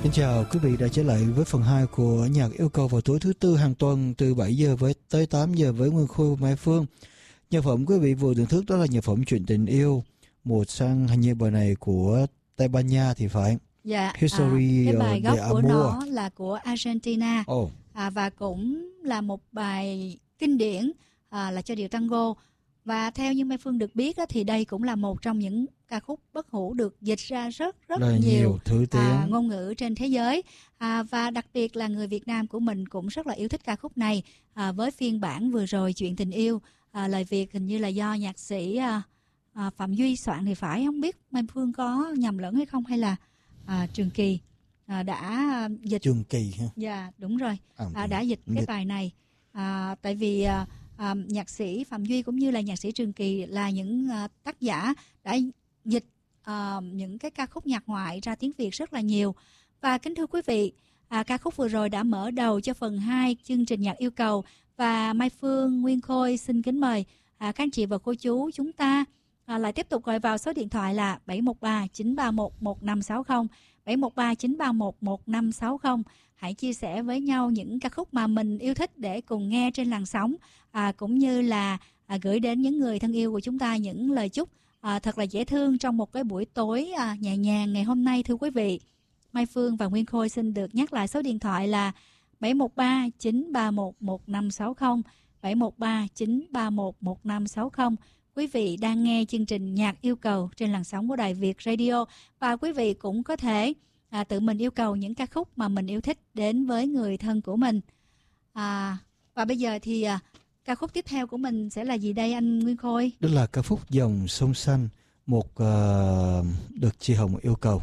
Xin chào quý vị đã trở lại với phần 2 của nhạc yêu cầu vào tối thứ Tư hàng tuần từ 7 giờ tới 8 giờ với Nguyên Khôi và Mai Phương. Nhạc phẩm quý vị vừa thưởng thức đó là nhạc phẩm Chuyện Tình Yêu, một sang hình như bài này của Tây Ban Nha thì phải. Dạ, History cái bài gốc de của Amor. nó là của Argentina. Oh. Và cũng là một bài kinh điển là cho điệu tango. Và theo như Mai Phương được biết thì đây cũng là một trong những ca khúc bất hủ được dịch ra rất nhiều thứ tiếng ngôn ngữ trên thế giới. Và đặc biệt là người Việt Nam của mình cũng rất là yêu thích ca khúc này. Với phiên bản vừa rồi Chuyện Tình Yêu, lời Việt hình như là do nhạc sĩ Phạm Duy soạn thì phải, không biết Mai Phương có nhầm lẫn hay không, hay là Trường Kỳ đã dịch. Trường Kỳ ha? Dạ đúng rồi, đã dịch cái bài này. Tại vì nhạc sĩ Phạm Duy cũng như là nhạc sĩ Trường Kỳ là những tác giả đã dịch những cái ca khúc nhạc ngoại ra tiếng Việt rất là nhiều. Và kính thưa quý vị, ca khúc vừa rồi đã mở đầu cho phần 2 chương trình nhạc yêu cầu. Và Mai Phương, Nguyên Khôi xin kính mời các anh chị và cô chú chúng ta lại tiếp tục gọi vào số điện thoại là 713 931 1560, 713 931 1560. Hãy chia sẻ với nhau những ca khúc mà mình yêu thích để cùng nghe trên làn sóng, cũng như là gửi đến những người thân yêu của chúng ta những lời chúc thật là dễ thương trong một cái buổi tối nhẹ nhàng ngày hôm nay. Thưa quý vị, Mai Phương và Nguyên Khôi xin được nhắc lại số điện thoại là 713 931 1560, 713 931 1560. Quý vị đang nghe chương trình Nhạc Yêu Cầu trên làn sóng của Đài Việt Radio, và quý vị cũng có thể tự mình yêu cầu những ca khúc mà mình yêu thích đến với người thân của mình. Và bây giờ thì ca khúc tiếp theo của mình sẽ là gì đây anh Nguyên Khôi? Đó là ca khúc Dòng Sông Xanh, một được chị Hồng yêu cầu.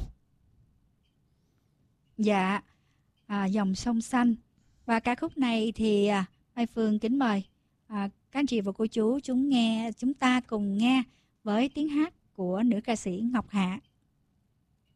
Dạ, Dòng Sông Xanh. Và ca khúc này thì Mai Phương kính mời các anh chị và cô chú chúng ta cùng nghe với tiếng hát của nữ ca sĩ Ngọc Hạ.